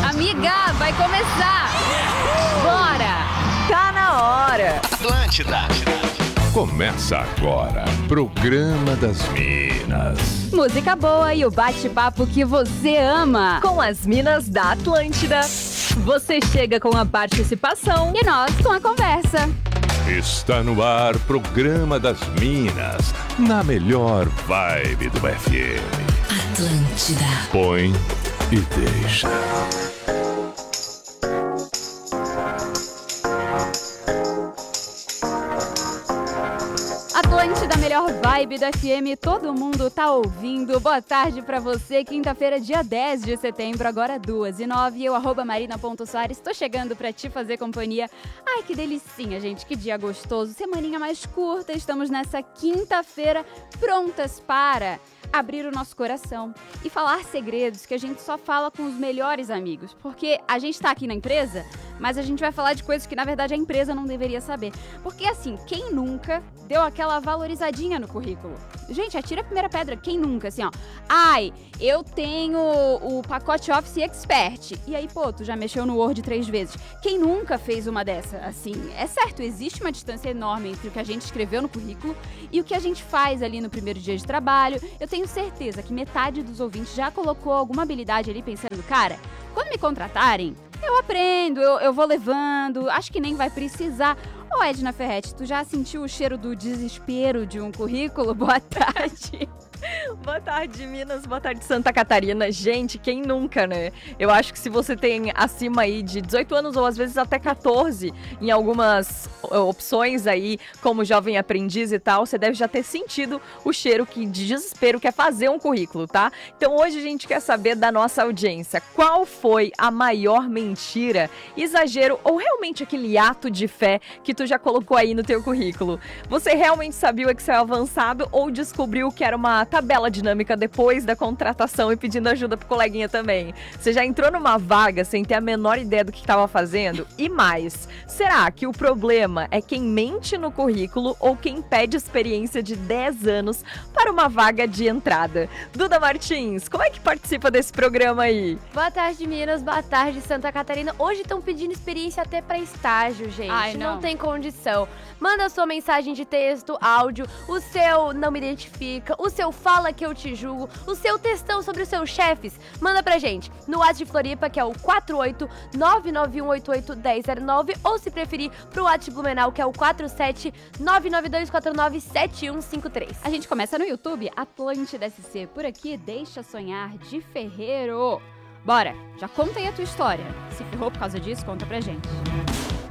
Amiga, vai começar! Bora! Tá na hora! Atlântida! Começa agora, Programa das Minas. Música boa e o bate-papo que você ama. Com as minas da Atlântida. Você chega com a participação E nós com a conversa. Está no ar, Programa das Minas, na melhor vibe do FM. Atlântida. Põe e deixa. Atlântida, melhor vibe do FM, todo mundo tá ouvindo. Boa tarde pra você, quinta-feira, dia 10 de setembro, agora 2h09. Eu, @marina.soares, tô chegando pra te fazer companhia. Ai, que delicinha, gente, que dia gostoso. Semaninha mais curta, estamos nessa quinta-feira prontas para abrir o nosso coração e falar segredos que a gente só fala com os melhores amigos. Porque a gente tá aqui na empresa, mas a gente vai falar de coisas que, na verdade, a empresa não deveria saber. Porque, assim, quem nunca deu aquela valorizadinha no currículo? Gente, atira a primeira pedra. Quem nunca, assim, ó. Ai, eu tenho o pacote Office Expert. E aí, pô, tu já mexeu no Word 3 vezes. Quem nunca fez uma dessa? Assim, é certo, existe uma distância enorme entre o que a gente escreveu no currículo e o que a gente faz ali no primeiro dia de trabalho. Eu tenho certeza que metade dos ouvintes já colocou alguma habilidade ali pensando, cara, quando me contratarem, eu aprendo, eu vou levando, acho que nem vai precisar. Ô, Edna Ferretti, tu já sentiu o cheiro do desespero de um currículo? Boa tarde. Boa tarde, Minas. Boa tarde, Santa Catarina. Gente, quem nunca, né? Eu acho que se você tem acima aí de 18 anos ou às vezes até 14 em algumas opções aí, como jovem aprendiz e tal, você deve já ter sentido o cheiro de desespero que é fazer um currículo, tá? Então hoje a gente quer saber da nossa audiência. Qual foi a maior mentira, exagero ou realmente aquele ato de fé que tu já colocou aí no teu currículo? Você realmente sabia o Excel avançado ou descobriu que era uma tabela dinâmica depois da contratação e pedindo ajuda pro coleguinha também? Você já entrou numa vaga sem ter a menor ideia do que estava fazendo? E mais, será que o problema é quem mente no currículo ou quem pede experiência de 10 anos para uma vaga de entrada? Duda Martins, como é que participa desse programa aí? Boa tarde, Minas. Boa tarde, Santa Catarina. Hoje estão pedindo experiência até para estágio, gente. Ai, não tem condição. Manda sua mensagem de texto, áudio, o seu não me identifica, o seu fala que eu te julgo, o seu textão sobre os seus chefes. Manda pra gente no WhatsApp de Floripa, que é o 48991881009, ou se preferir, pro WhatsApp de Blumenau, que é o 47992497153. A gente começa no YouTube, Atlântida SC. Por aqui, deixa sonhar de Ferreiro. Bora, já conta aí a tua história. Se ferrou por causa disso, conta pra gente.